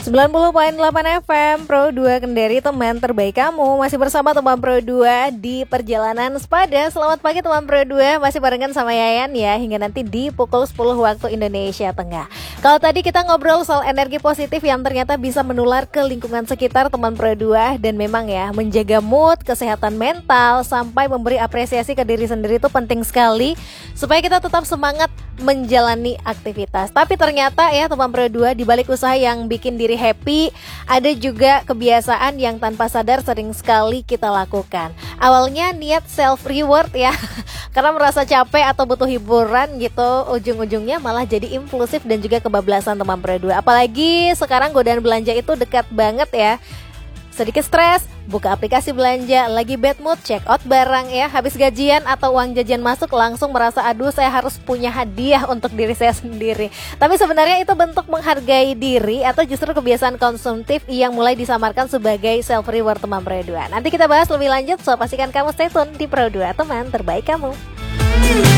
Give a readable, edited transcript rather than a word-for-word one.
90.8 FM Pro 2 Kendari, teman terbaik kamu. Masih bersama teman Pro 2 di perjalanan sepada. Selamat pagi teman Pro 2, masih barengan sama Yayan ya, hingga nanti di pukul 10 waktu Indonesia Tengah. Kalau tadi kita ngobrol soal energi positif yang ternyata bisa menular ke lingkungan sekitar teman Pro 2. Dan memang ya, menjaga mood, kesehatan mental, sampai memberi apresiasi ke diri sendiri itu penting sekali, supaya kita tetap semangat menjalani aktivitas. Tapi ternyata ya teman Pro 2, di balik usaha yang bikin diri happy, ada juga kebiasaan yang tanpa sadar sering sekali kita lakukan. Awalnya niat self reward ya, karena merasa capek atau butuh hiburan gitu, ujung-ujungnya malah jadi impulsif dan juga kebablasan teman Pro 2. Apalagi sekarang godaan belanja itu dekat banget ya. Sedikit stres, buka aplikasi belanja, lagi bad mood, check out barang ya. Habis gajian atau uang jajan masuk, langsung merasa aduh saya harus punya hadiah untuk diri saya sendiri. Tapi sebenarnya itu bentuk menghargai diri atau justru kebiasaan konsumtif yang mulai disamarkan sebagai self reward teman Pro 2. Nanti kita bahas lebih lanjut, so pastikan kamu stay tune di Pro 2, teman terbaik kamu.